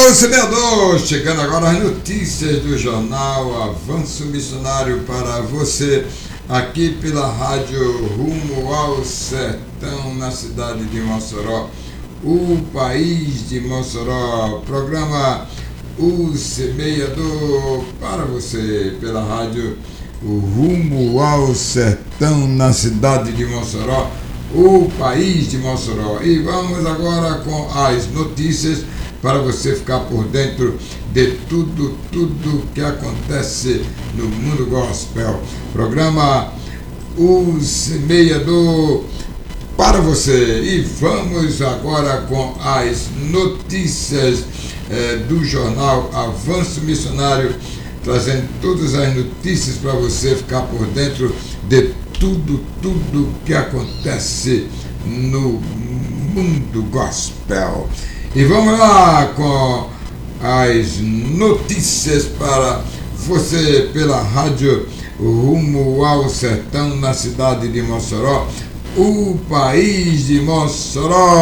Alô, semeador! Chegando agora as notícias do jornal Avanço Missionário para você, aqui pela rádio Rumo ao Sertão, na cidade de Mossoró, o país de Mossoró. Programa O Semeador para você, pela rádio Rumo ao Sertão, na cidade de Mossoró, o país de Mossoró. E vamos agora com as notícias para você ficar por dentro de tudo que acontece no mundo gospel. Programa O Semeador para você. E vamos agora com as notícias do jornal Avanço Missionário, trazendo todas as notícias para você ficar por dentro de tudo que acontece no mundo gospel. E vamos lá com as notícias para você pela rádio Rumo ao Sertão, na cidade de Mossoró, o país de Mossoró.